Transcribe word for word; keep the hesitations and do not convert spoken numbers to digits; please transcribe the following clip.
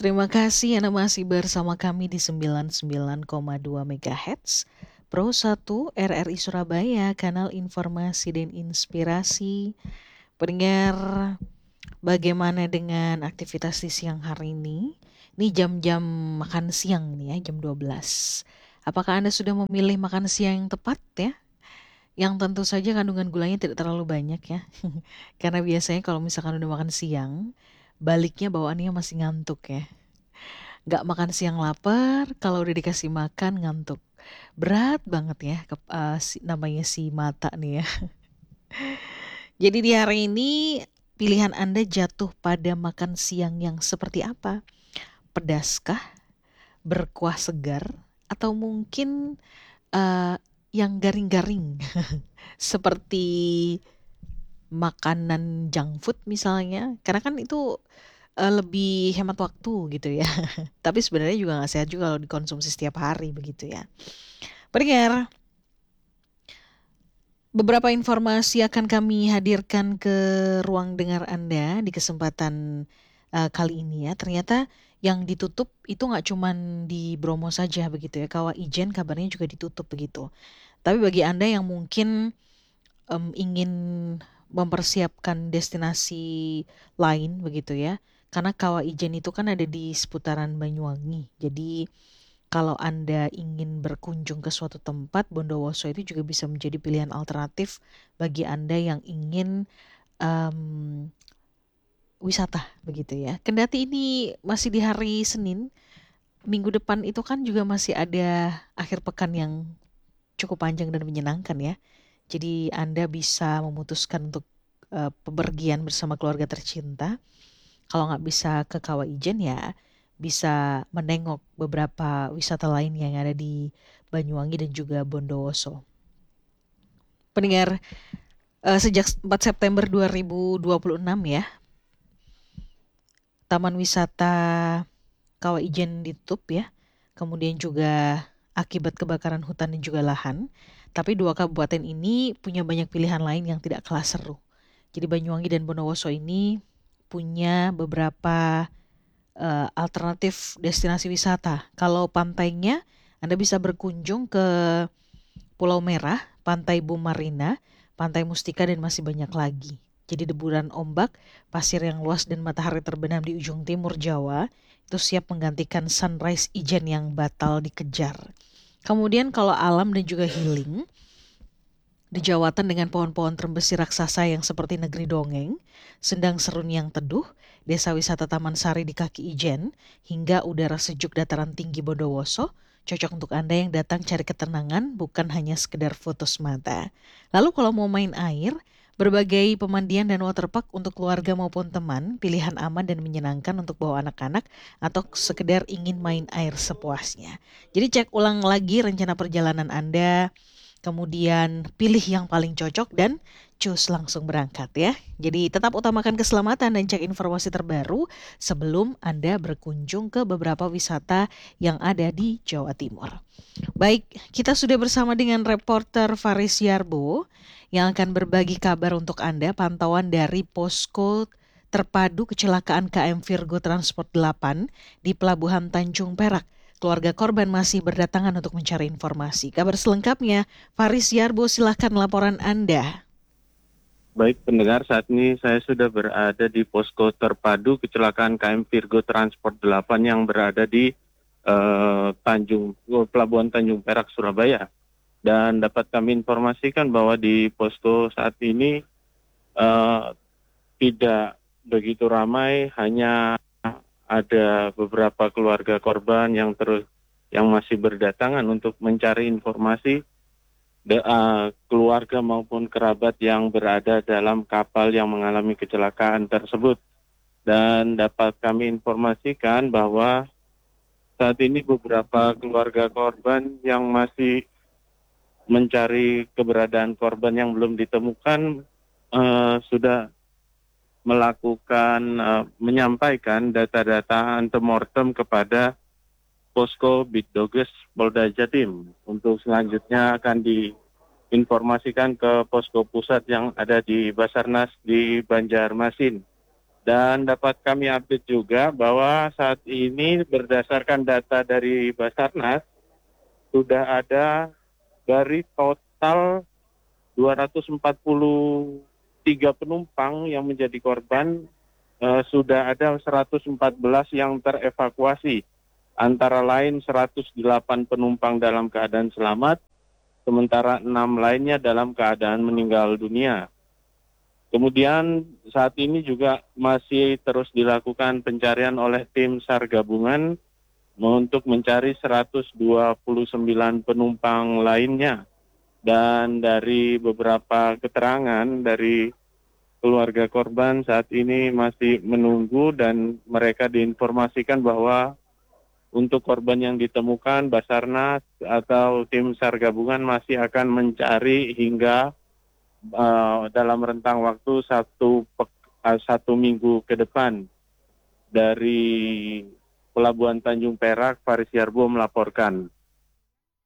Terima kasih Anda masih bersama kami di sembilan puluh sembilan koma dua MHz Pro satu R R I Surabaya, kanal informasi dan inspirasi. Pendengar, bagaimana dengan aktivitas di siang hari ini? Ini jam-jam makan siang nih ya, jam dua belas. Apakah Anda sudah memilih makan siang yang tepat ya? Yang tentu saja kandungan gulanya tidak terlalu banyak ya. Karena biasanya kalau misalkan udah makan siang, baliknya bawaannya masih ngantuk ya. Nggak makan siang lapar, kalau udah dikasih makan ngantuk. Berat banget ya, ke, uh, si, namanya si mata nih ya. Jadi di hari ini pilihan Anda jatuh pada makan siang yang seperti apa? Pedaskah, berkuah segar, atau mungkin uh, yang garing-garing seperti makanan junk food misalnya? Karena kan itu uh, lebih hemat waktu gitu ya. Tapi sebenarnya juga nggak sehat juga kalau dikonsumsi setiap hari begitu ya. Pendengar, beberapa informasi akan kami hadirkan ke ruang dengar Anda di kesempatan uh, kali ini ya. Ternyata yang ditutup itu nggak cuman di Bromo saja begitu ya. Kawah Ijen kabarnya juga ditutup begitu. Tapi bagi Anda yang mungkin um, ingin mempersiapkan destinasi lain begitu ya. Karena Kawah Ijen itu kan ada di seputaran Banyuwangi. Jadi kalau Anda ingin berkunjung ke suatu tempat, Bondowoso itu juga bisa menjadi pilihan alternatif bagi Anda yang ingin um, wisata begitu ya. Kendati ini masih di hari Senin, minggu depan itu kan juga masih ada akhir pekan yang cukup panjang dan menyenangkan ya. Jadi Anda bisa memutuskan untuk uh, bepergian bersama keluarga tercinta. Kalau nggak bisa ke Kawah Ijen ya bisa menengok beberapa wisata lain yang ada di Banyuwangi dan juga Bondowoso. Pendengar, uh, sejak empat September dua ribu dua puluh enam ya, Taman Wisata Kawah Ijen ditutup ya. Kemudian juga akibat kebakaran hutan dan juga lahan. Tapi dua kabupaten ini punya banyak pilihan lain yang tidak kalah seru. Jadi Banyuwangi dan Bondowoso ini punya beberapa uh, alternatif destinasi wisata. Kalau pantainya, Anda bisa berkunjung ke Pulau Merah, Pantai Bumarina, Pantai Mustika, dan masih banyak lagi. Jadi deburan ombak, pasir yang luas, dan matahari terbenam di ujung timur Jawa itu siap menggantikan sunrise Ijen yang batal dikejar. Kemudian kalau alam dan juga healing, di Jawatan dengan pohon-pohon trembesi raksasa yang seperti negeri dongeng, Sendang Serun yang teduh, desa wisata Taman Sari di kaki Ijen, hingga udara sejuk dataran tinggi Bondowoso, cocok untuk Anda yang datang cari ketenangan, bukan hanya sekedar foto semata. Lalu kalau mau main air, berbagai pemandian dan waterpark untuk keluarga maupun teman, pilihan aman dan menyenangkan untuk bawa anak-anak atau sekedar ingin main air sepuasnya. Jadi cek ulang lagi rencana perjalanan Anda, kemudian pilih yang paling cocok dan cus langsung berangkat ya. Jadi tetap utamakan keselamatan dan cek informasi terbaru sebelum Anda berkunjung ke beberapa wisata yang ada di Jawa Timur. Baik, kita sudah bersama dengan reporter Faris Yarbo yang akan berbagi kabar untuk Anda pantauan dari posko terpadu kecelakaan K M Virgo Transport delapan di Pelabuhan Tanjung Perak. Keluarga korban masih berdatangan untuk mencari informasi. Kabar selengkapnya, Faris Yarbo, silahkan laporan Anda. Baik pendengar, saat ini saya sudah berada di posko terpadu kecelakaan K M Virgo Transport delapan yang berada di uh, Tanjung Pelabuhan Tanjung Perak, Surabaya. Dan dapat kami informasikan bahwa di posko saat ini uh, tidak begitu ramai, hanya ada beberapa keluarga korban yang terus yang masih berdatangan untuk mencari informasi de, uh, keluarga maupun kerabat yang berada dalam kapal yang mengalami kecelakaan tersebut. Dan dapat kami informasikan bahwa saat ini beberapa keluarga korban yang masih mencari keberadaan korban yang belum ditemukan uh, sudah melakukan uh, menyampaikan data-data antemortem kepada posko Bitdoges Polda Jatim. Untuk selanjutnya akan diinformasikan ke posko pusat yang ada di Basarnas di Banjarmasin. Dan dapat kami update juga bahwa saat ini berdasarkan data dari Basarnas, sudah ada dari total dua ratus empat puluh tiga penumpang yang menjadi korban, eh, sudah ada seratus empat belas yang terevakuasi. Antara lain seratus delapan penumpang dalam keadaan selamat, sementara enam lainnya dalam keadaan meninggal dunia. Kemudian saat ini juga masih terus dilakukan pencarian oleh tim SAR gabungan untuk mencari seratus dua puluh sembilan penumpang lainnya. Dan dari beberapa keterangan dari keluarga korban saat ini masih menunggu dan mereka diinformasikan bahwa untuk korban yang ditemukan Basarnas atau tim SAR gabungan masih akan mencari hingga uh, dalam rentang waktu satu, uh, satu minggu ke depan. Dari Pelabuhan Tanjung Perak, Faris Yarbo melaporkan.